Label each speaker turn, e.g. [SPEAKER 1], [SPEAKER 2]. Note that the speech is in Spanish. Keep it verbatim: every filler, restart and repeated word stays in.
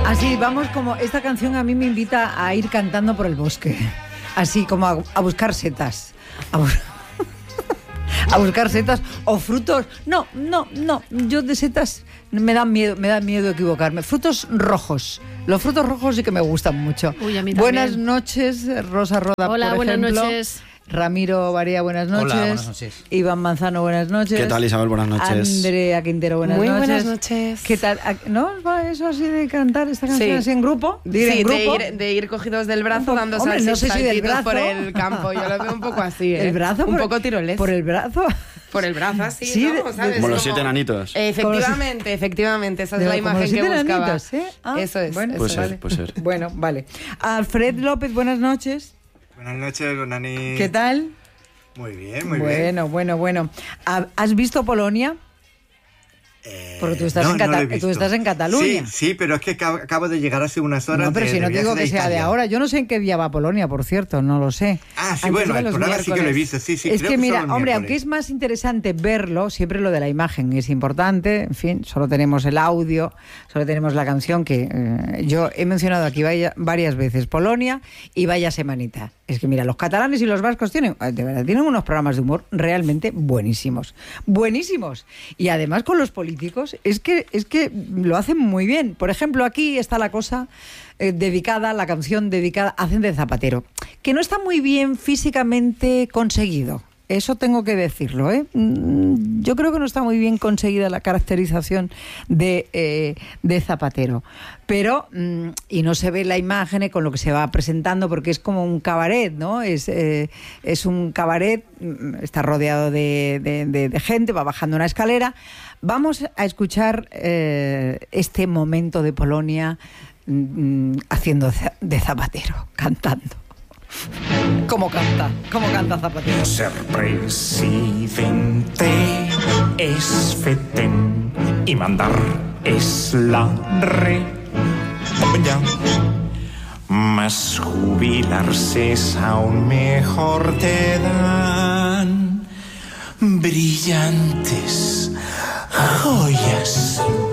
[SPEAKER 1] Así, vamos como... Esta canción a mí me invita a ir cantando por el bosque. Así, como a, a buscar setas. A, bu a buscar setas o frutos. No, no, no. Yo de setas me da miedo, me da miedo equivocarme. Frutos rojos. Los frutos rojos sí que me gustan mucho.
[SPEAKER 2] Uy, a mí
[SPEAKER 1] buenas
[SPEAKER 2] también.
[SPEAKER 1] noches, Rosa Roda,
[SPEAKER 2] Hola,
[SPEAKER 1] por
[SPEAKER 2] buenas
[SPEAKER 1] ejemplo.
[SPEAKER 2] noches.
[SPEAKER 1] Ramiro Varía, buenas noches.
[SPEAKER 3] Hola, buenas noches.
[SPEAKER 1] Iván Manzano, buenas noches.
[SPEAKER 4] ¿Qué tal, Isabel? Buenas noches.
[SPEAKER 1] Andrea Quintero, buenas
[SPEAKER 5] Muy
[SPEAKER 1] noches.
[SPEAKER 5] buenas noches.
[SPEAKER 1] ¿Qué tal? ¿No os va eso así de cantar esta canción
[SPEAKER 5] Sí.
[SPEAKER 1] así en grupo? ¿De ir
[SPEAKER 5] Sí,
[SPEAKER 1] en
[SPEAKER 5] de
[SPEAKER 1] grupo?
[SPEAKER 5] ir, de ir cogidos del brazo,
[SPEAKER 1] Un po-
[SPEAKER 5] dando
[SPEAKER 1] hombre, no sé si del
[SPEAKER 5] saltitos
[SPEAKER 1] brazo.
[SPEAKER 5] por el campo. Yo lo veo un poco así, ¿eh?
[SPEAKER 1] ¿El brazo?
[SPEAKER 5] Un
[SPEAKER 1] por-
[SPEAKER 5] poco tiroles.
[SPEAKER 1] ¿Por el brazo?
[SPEAKER 5] Por el brazo, así,
[SPEAKER 1] Sí,
[SPEAKER 5] ¿no?
[SPEAKER 1] de-
[SPEAKER 5] ¿Sabes?
[SPEAKER 4] Como los
[SPEAKER 5] Como-
[SPEAKER 4] siete enanitos.
[SPEAKER 5] Efectivamente, efectivamente. Esa es
[SPEAKER 1] De-
[SPEAKER 5] la
[SPEAKER 1] como
[SPEAKER 5] imagen
[SPEAKER 1] los
[SPEAKER 5] que
[SPEAKER 1] siete
[SPEAKER 5] buscaba.
[SPEAKER 1] enanitos, ¿eh? Ah,
[SPEAKER 5] Eso es.
[SPEAKER 1] bueno,
[SPEAKER 5] eso
[SPEAKER 4] Puede
[SPEAKER 5] es.
[SPEAKER 4] ser,
[SPEAKER 1] vale.
[SPEAKER 4] puede ser.
[SPEAKER 1] Bueno, vale. Alfred López, buenas noches.
[SPEAKER 6] Buenas noches, Gonani.
[SPEAKER 1] ¿Qué tal?
[SPEAKER 6] Muy bien, muy
[SPEAKER 1] bueno,
[SPEAKER 6] bien.
[SPEAKER 1] bueno, bueno. ¿Has visto Polonia?
[SPEAKER 6] Eh,
[SPEAKER 1] Porque tú estás,
[SPEAKER 6] no,
[SPEAKER 1] en,
[SPEAKER 6] no lo
[SPEAKER 1] Cata-
[SPEAKER 6] he visto.
[SPEAKER 1] tú estás en Cataluña.
[SPEAKER 6] Sí, sí, pero es que acabo, acabo de llegar hace unas horas.
[SPEAKER 1] No, pero
[SPEAKER 6] de,
[SPEAKER 1] si no
[SPEAKER 6] de
[SPEAKER 1] te digo
[SPEAKER 6] viaje
[SPEAKER 1] que sea de
[SPEAKER 6] Italia.
[SPEAKER 1] ahora. Yo no sé en qué día va Polonia, por cierto, no lo sé.
[SPEAKER 6] Ah, sí,
[SPEAKER 1] Antes
[SPEAKER 6] bueno,
[SPEAKER 1] de
[SPEAKER 6] el
[SPEAKER 1] los
[SPEAKER 6] programa sí que lo he
[SPEAKER 1] miércoles.
[SPEAKER 6] visto, sí, sí.
[SPEAKER 1] Es
[SPEAKER 6] creo
[SPEAKER 1] que mira,
[SPEAKER 6] solo el
[SPEAKER 1] hombre,
[SPEAKER 6] miércoles.
[SPEAKER 1] aunque es más interesante verlo, siempre lo de la imagen es importante, en fin, solo tenemos el audio, solo tenemos la canción que eh, yo he mencionado aquí vaya, varias veces, Polonia y vaya semanita. Es que mira, los catalanes y los vascos tienen, de verdad, tienen unos programas de humor realmente buenísimos, buenísimos. Y además con los políticos, es que, es que lo hacen muy bien. Por ejemplo, aquí está la cosa eh, dedicada, la canción dedicada a Hacen de Zapatero, que no está muy bien físicamente conseguido. Eso tengo que decirlo, ¿eh? Mm, Yo creo que no está muy bien conseguida la caracterización de, eh, de Zapatero. Pero, mm, y no se ve la imagen con lo que se va presentando, porque es como un cabaret, ¿no? Es, eh, es un cabaret, mm, está rodeado de, de, de, de gente, va bajando una escalera. Vamos a escuchar eh, este momento de Polonia mm, haciendo de Zapatero, cantando. ¿Cómo canta? ¿Cómo canta Zapatero?
[SPEAKER 7] Ser presidente es fetén y mandar es la re. Ya. Mas jubilarse es aún mejor, te dan brillantes joyas